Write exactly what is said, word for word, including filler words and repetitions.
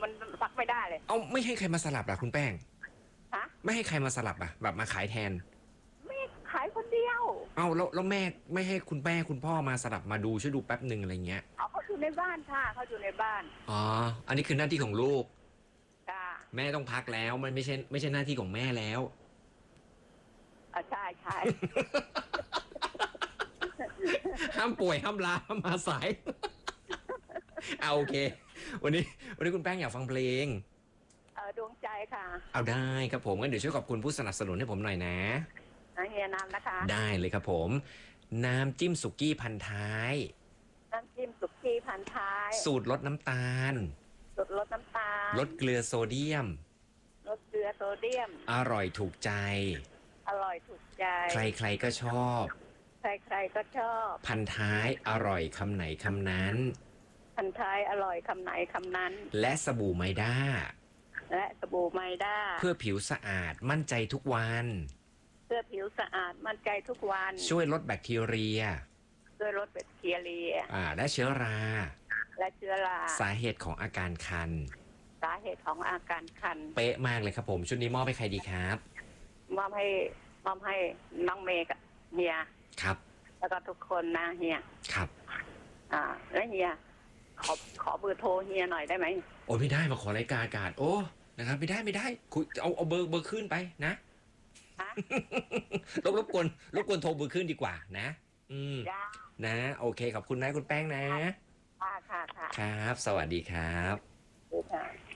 มันซักไม่ได้เลยเอาไม่ให้ใครมาสลับอ่ะคุณแป้งฮะไม่ให้ใครมาสลับอ่ะแบบมาขายแทนไม่ขายคนเดียวเอาแล้วแล้วแม่ไม่ให้คุณแม่คุณพ่อมาสลับมาดูช่วยดูแป๊บหนึ่งอะไรเงี้ยเอาเขาอยู่ในบ้านค่ะเขาอยู่ในบ้านอ๋ออันนี้คือหน้าที่ของลูกค่ะแม่ต้องพักแล้วมันไม่ใช่ไม่ใช่หน้าที่ของแม่แล้วอ่าใช่ใช่ห้ามป่วยห้ามลาห้ามมาสายเอาโอเควันนี้วันนี้คุณแป้งอยากฟังเพลงเออดวงใจค่ะเอาได้ครับผมงั้นเดี๋ยวช่วยขอบคุณผู้สนับสนุนให้ผมหน่อยนะเฮียน้ำนะคะได้เลยครับผมน้ำจิ้มสุกี้พันท้ายน้ำจิ้มสุกี้พันท้ายสูตรลดน้ำตาลสูตรลดน้ำตาลลดเกลือโซเดียมลดเกลือโซเดียมอร่อยถูกใจอร่อยถูกใจใครๆก็ชอบใครๆก็ชอบพันท้ายอร่อยคำไหนคำนั้นพันท้ายอร่อยคำไหนคำนั้นและสบู่ไมด้าและสบู่ไมด้าเพื่อผิวสะอาดมั่นใจทุกวันเพื่อผิวสะอาดมั่นใจทุกวันช่วยลดแบคทีเรียช่วยลดแบคทีเรียอ่าและเชื้อราและเชื้อราสาเหตุของอาการคันสาเหตุของอาการคันเป๊ะมากเลยครับผมชุดนี้มอบให้ใครดีครับมอบให้มอบให้น้องเมย์กับเฮียครับแล้วก็ทุกคนนะเฮียครับอ่าแล้วเฮียขอขอเบอร์โทรเฮียหน่อยได้ไหมโอ้ไม่ได้มาขอรายการอากาศโอ้นะครับไม่ได้ไม่ได้คุยเอาเอาเบอร์เบอร์ขึ้นไปนะรบรบกวนรบกวนโทรเบอร์ขึ้นดีกว่านะอืมนะโอเคขอบคุณนะคุณแป้งนะค่ะค่ะค่ะครับสวัสดีครับค่ะ